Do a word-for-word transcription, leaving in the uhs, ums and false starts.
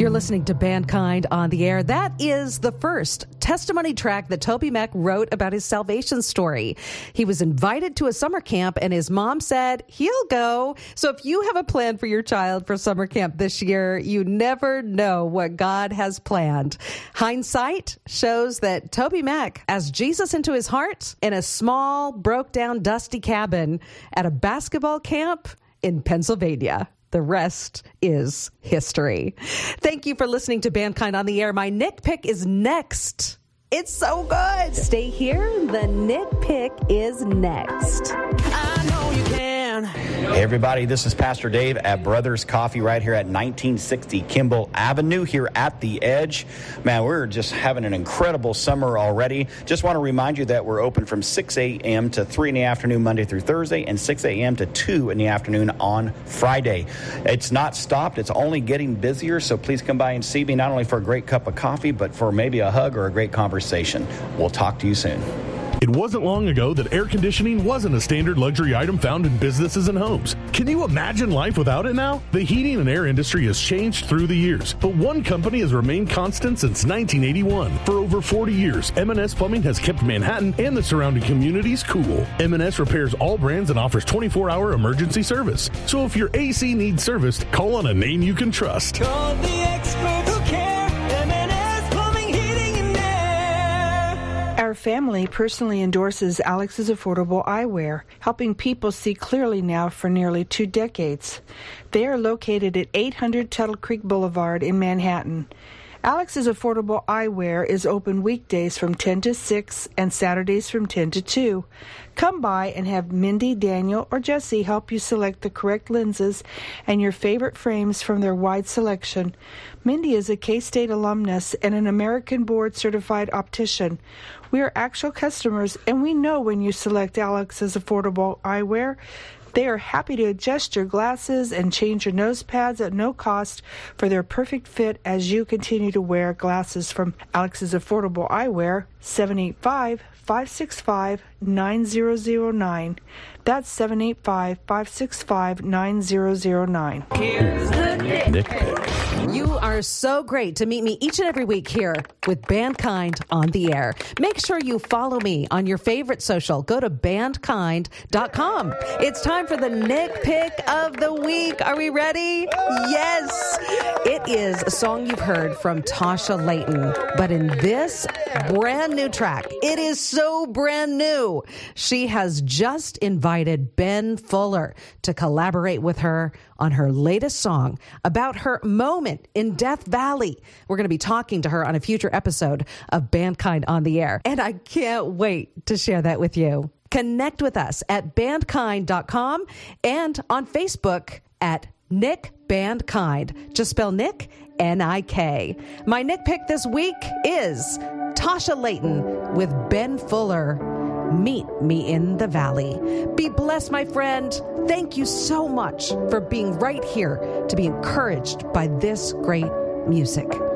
You're listening to Bandkind on the Air. That is the first testimony track that TobyMac wrote about his salvation story. He was invited to a summer camp and his mom said he'll go. So if you have a plan for your child for summer camp this year, you never know what God has planned. Hindsight shows that TobyMac asked Jesus into his heart in a small, broke down, dusty cabin at a basketball camp in Pennsylvania. The rest is history. Thank you for listening to Bandkind on the Air. My Nick Pick is next. It's so good. Stay here. The Nick Pick is next. I know you can. Hey everybody, this is Pastor Dave at Brothers Coffee right here at nineteen sixty Kimball Avenue here at the Edge. Man, we're just having an incredible summer already. Just want to remind you that we're open from six a.m. to three in the afternoon Monday through Thursday and six a.m. to two in the afternoon on Friday. It's not stopped. It's only getting busier, so please come by and see me not only for a great cup of coffee, but for maybe a hug or a great conversation. We'll talk to you soon. It wasn't long ago that air conditioning wasn't a standard luxury item found in businesses and homes. Can you imagine life without it now? The heating and air industry has changed through the years, but one company has remained constant since nineteen eighty-one. For over forty years, M and S Plumbing has kept Manhattan and the surrounding communities cool. M and S repairs all brands and offers twenty-four hour emergency service. So if your A C needs serviced, call on a name you can trust. Call the experts who care. M and S Plumbing, Heating, and Air. Our family personally endorses Alex's Affordable Eyewear, helping people see clearly now for nearly two decades. They are located at eight hundred Tuttle Creek Boulevard in Manhattan. Alex's Affordable Eyewear is open weekdays from ten to six and Saturdays from ten to two. Come by and have Mindy, Daniel, or Jesse help you select the correct lenses and your favorite frames from their wide selection. Mindy is a K-State alumnus and an American board-certified optician. We are actual customers, and we know when you select Alex's Affordable Eyewear. They are happy to adjust your glasses and change your nose pads at no cost for their perfect fit as you continue to wear glasses from Alex's Affordable Eyewear, seven eight five, five six five, nine zero zero nine. That's seven eight five, five six five, nine zero zero nine. Here's the Nick. Nick Pick. You are so great to meet me each and every week here with Bandkind on the Air. Make sure you follow me on your favorite social. Go to bandkind dot com. It's time for the Nick Pick of the week. Are we ready? Yes. It is a song you've heard from Tasha Layton, but in this brand new track, it is so brand new. She has just invited Ben Fuller to collaborate with her on her latest song about her moment in Death Valley. We're going to be talking to her on a future episode of Bandkind on the Air, and I can't wait to share that with you. Connect with us at bandkind dot com and on Facebook at Nick Bandkind. Just spell Nick, N I K. My Nick Pick this week is Tasha Layton with Ben Fuller. Meet me in the valley. Be blessed, my friend. Thank you so much for being right here to be encouraged by this great music.